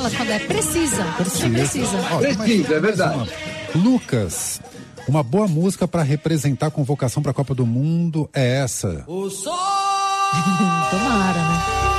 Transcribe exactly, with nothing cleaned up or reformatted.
Quando é precisa, precisa. precisa. Ó, Precisa, é verdade. Lucas, uma boa música para representar a convocação para a Copa do Mundo é essa. Tomara, né?